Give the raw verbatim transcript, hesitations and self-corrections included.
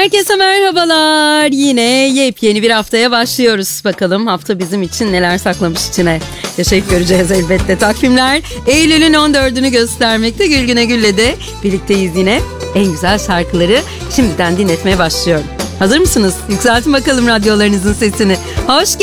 Herkese merhabalar. Yine yepyeni bir haftaya başlıyoruz. Bakalım hafta bizim için neler saklamış içine. Yaşayıp göreceğiz elbette. Takvimler Eylül'ün on dördünü göstermekte. Gülgüne Gül'le de birlikteyiz yine. En güzel şarkıları şimdiden dinletmeye başlıyorum. Hazır mısınız? Yükseltin bakalım radyolarınızın sesini. Hoş